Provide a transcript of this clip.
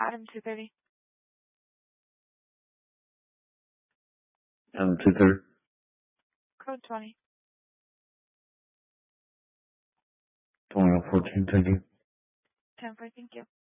Adam 230. Adam 230. Code 20. 2014, thank you. 10-4, thank you.